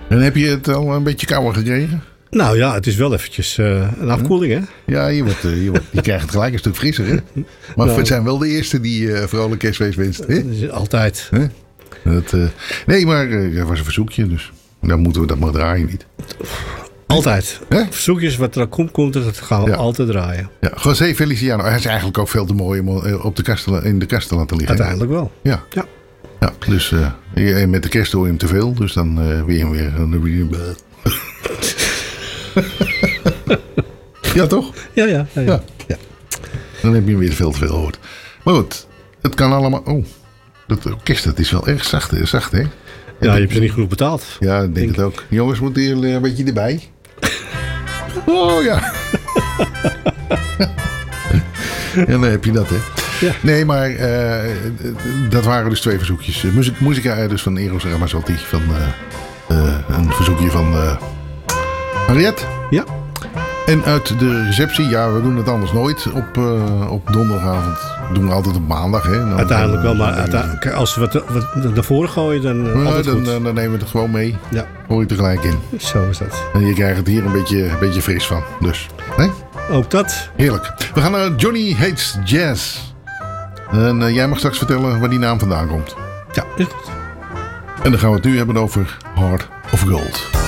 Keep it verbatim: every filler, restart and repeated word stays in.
En heb je het al een beetje kouder gekregen? Nou ja, het is wel eventjes uh, een afkoeling, hè? Ja, je, wordt, uh, je, wordt, je krijgt het gelijk een stuk frisser, hè? Maar nou, het zijn wel de eerste die uh, vrolijk kerstfeest wenst. Hè? Altijd. Hè? Dat, uh, nee, maar uh, dat was een verzoekje, dus dan moeten we dat maar draaien niet. Altijd. Hè? Verzoekjes, wat er komt, komt er, dat gaan we ja. altijd draaien. Ja, José Feliciano, hij is eigenlijk ook veel te mooi om op de kast, in de kast te laten liggen. Uiteindelijk wel. Ja. Ja. Ja, dus uh, met de kerst hoor je hem te veel, dus dan uh, weer weer. Ja, toch? Ja, ja, ja, ja. ja. ja. Dan heb je hem weer veel te veel gehoord. Maar goed, het kan allemaal. Oh, dat orkest, dat is wel erg zacht, hè? Zacht, hè? Ja, je hebt ze niet genoeg betaald. Ja, ik denk, denk het ook. Jongens, moeten hier een beetje erbij. Oh ja. En dan heb je dat, hè? Ja. Nee, maar uh, dat waren dus twee verzoekjes. Muziek, muzika dus van Eros Ramazzotti. Van uh, uh, een verzoekje van uh, Henriette. Ja. En uit de receptie, ja, we doen het anders nooit op, uh, op donderdagavond. Dat doen we altijd op maandag. Hè. Dan, uiteindelijk wel, maar uiteindelijk, als we wat, wat naar voren gooien, dan uh, ja, altijd dan, goed. Dan, dan nemen we het gewoon mee. Ja. Gooi je tegelijk in. Zo is dat. En je krijgt het hier een beetje, een beetje fris van. Dus, nee? Ook dat. Heerlijk. We gaan naar Johnny Hates Jazz. En uh, jij mag straks vertellen waar die naam vandaan komt. Ja, is goed. En dan gaan we het nu hebben over Heart of Gold.